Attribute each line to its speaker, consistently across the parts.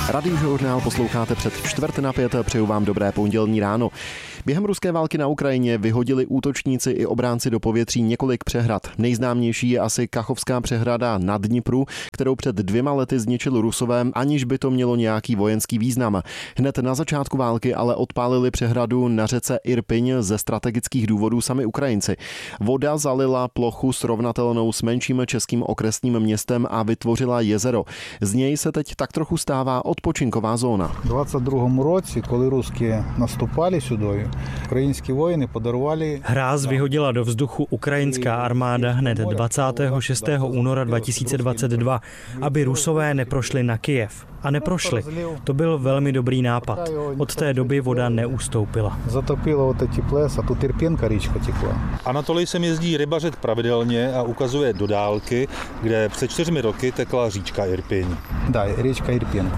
Speaker 1: Radiožurnál posloucháte před 4:45, přeju vám dobré pondělní ráno. Během ruské války na Ukrajině vyhodili útočníci i obránci do povětří několik přehrad. Nejznámější je asi Kachovská přehrada na Dnipru, kterou před 2 lety zničil Rusové, aniž by to mělo nějaký vojenský význam. Hned na začátku války ale odpálili přehradu na řece Irpiň ze strategických důvodů sami Ukrajinci. Voda zalila plochu srovnatelnou s menším českým okresním městem a vytvořila jezero. Z něj se teď tak trochu stává odpočinková zóna.
Speaker 2: V 22 roce, když Rusky nastupali sюди, ukrajinské vojny podarovali...
Speaker 3: Hráz vyhodila do vzduchu ukrajinská armáda hned 26. února 2022, aby Rusové neprošli na Kyjev. A neprošli. To byl velmi dobrý nápad. Od té doby voda neustoupila.
Speaker 2: Zatopilo ty ples a tu Irpinka říčka tekla.
Speaker 4: Anatolij sem jezdí rybařit pravidelně a ukazuje do dálky, kde před 4 roky tekla říčka Irpiň.
Speaker 2: Da, říčka Irpin.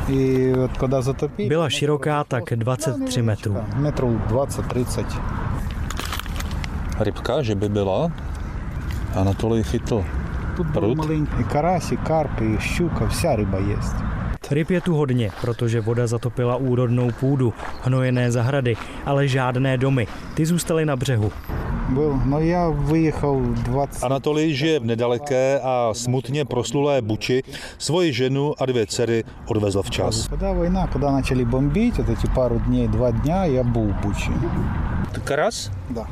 Speaker 3: Byla široká tak 23 metrů.
Speaker 2: Metrů 20-30.
Speaker 4: Rybka, že by byla? Anatolij chytl prut.
Speaker 2: I karasi, karpy, i šťuka, vša ryba jest.
Speaker 3: Ryb je tu hodně, protože voda zatopila úrodnou půdu, hnojené zahrady, ale žádné domy. Ty zůstaly na břehu.
Speaker 4: Anatolij žije v nedaleké a smutně proslulé Buči. Svoji ženu a 2 dcery odvezl včas.
Speaker 2: Когда война, когда начали бомбить, вот эти пару дней, 2 дня, я был в Буче.
Speaker 4: Karas?
Speaker 2: Да.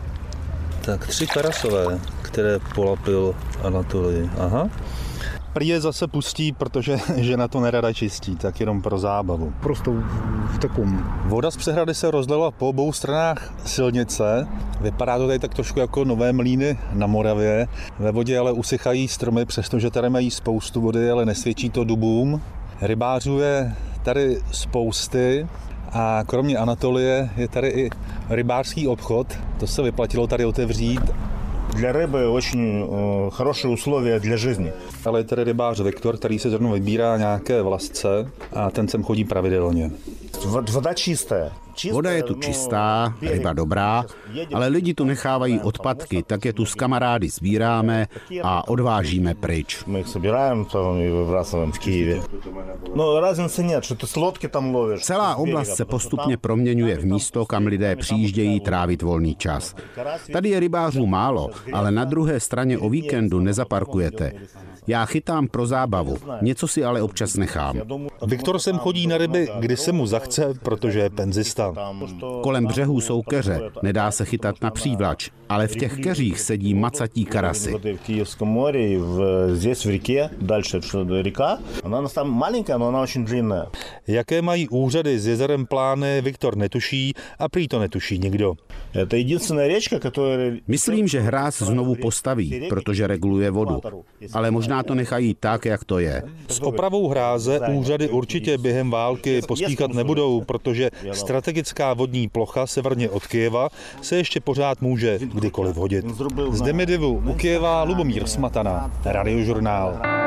Speaker 4: Tak 3 karasové, které polapil Anatolij. Aha. Prý je zase pustí, protože žena to nerada čistí, tak jenom pro zábavu.
Speaker 2: Prostě v takovém.
Speaker 4: Voda z přehrady se rozlila po obou stranách silnice. Vypadá to tady tak trošku jako Nové Mlýny na Moravě. Ve vodě ale usychají stromy, přestože tady mají spoustu vody, ale nesvědčí to dubům. Rybářů je tady spousty. A kromě Anatolie je tady i rybářský obchod. To se vyplatilo tady otevřít.
Speaker 5: Для рыбы очень хорошие условия для жизни.
Speaker 4: Ale je tady rybář Viktor, který se zrovna vybírá nějaké vlasce a ten sem chodí pravidelně.
Speaker 5: Voda čistá.
Speaker 6: Voda je tu čistá, ryba dobrá, ale lidi tu nechávají odpadky, tak je tu s kamarády sbíráme a odvážíme pryč.
Speaker 5: My je sbíráme tam i vyvracujeme v Kyjevě. No, raznice нет, že ty slodky tam lovíš.
Speaker 6: Celá oblast se postupně proměňuje v místo, kam lidé přijíždějí trávit volný čas. Tady je rybářů málo, ale na druhé straně o víkendu nezaparkujete. Já chytám pro zábavu, něco si ale občas nechám.
Speaker 4: Viktor sem chodí na ryby, kdy se mu zachce, protože je penzista.
Speaker 6: Kolem břehů jsou keře, nedá se chytat na přívlač, ale v těch keřích sedí macatí karasy.
Speaker 5: V Kyjevském moři, здесь в реке, дальше река. Она там маленькая, но она очень длинная.
Speaker 4: Jaké mají úřady s jezerem plány, Viktor netuší a prý to netuší nikdo.
Speaker 5: Это единственная речка, которая...
Speaker 6: Myslím, že hráz znovu postaví, protože reguluje vodu. Ale možná to nechají tak, jak to je.
Speaker 4: S opravou hráze úřady určitě během války pospíchat nebudou, protože strategická vodní plocha severně od Kyjeva se ještě pořád může kdykoliv hodit. Z Demidjevu u Kyjeva Lubomír Smatana, Radiožurnál.